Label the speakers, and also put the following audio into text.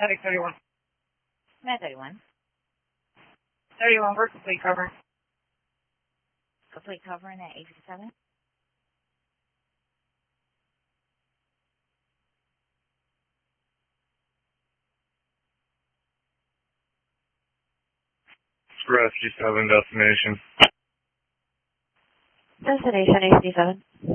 Speaker 1: Medic 31.
Speaker 2: Med 31.
Speaker 1: 31 for complete cover.
Speaker 2: Complete covering at 857.
Speaker 3: Rescue 7 destination.
Speaker 2: Destination 857.